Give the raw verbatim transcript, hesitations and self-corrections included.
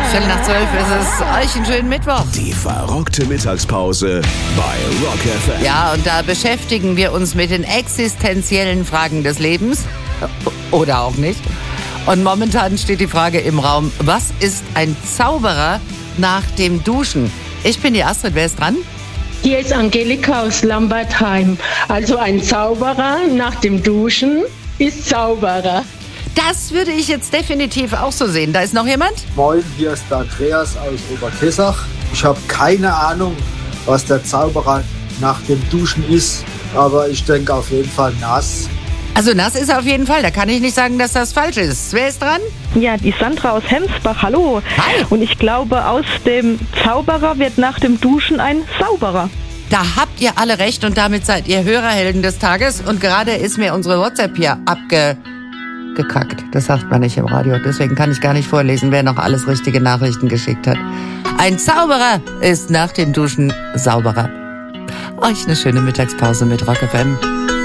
Viertel nach zwölf ist es. Euch einen schönen Mittwoch. Die verrockte Mittagspause bei Rock F M. Ja, und da beschäftigen wir uns mit den existenziellen Fragen des Lebens. Oder auch nicht. Und momentan steht die Frage im Raum, was ist ein Zauberer nach dem Duschen? Ich bin die Astrid, wer ist dran? Hier ist Angelika aus Lambertheim. Also ein Zauberer nach dem Duschen ist Zauberer. Das würde ich jetzt definitiv auch so sehen. Da ist noch jemand? Moin, hier ist der Andreas aus Oberkessach. Ich habe keine Ahnung, was der Zauberer nach dem Duschen ist, aber ich denke auf jeden Fall nass. Also nass ist auf jeden Fall, da kann ich nicht sagen, dass das falsch ist. Wer ist dran? Ja, die Sandra aus Hemsbach, hallo. Hi. Und ich glaube, aus dem Zauberer wird nach dem Duschen ein Sauberer. Da habt ihr alle recht und damit seid ihr Hörerhelden des Tages. Und gerade ist mir unsere WhatsApp hier abgekackt. Das sagt man nicht im Radio, deswegen kann ich gar nicht vorlesen, wer noch alles richtige Nachrichten geschickt hat. Ein Zauberer ist nach dem Duschen Sauberer. Euch eine schöne Mittagspause mit Rock F M.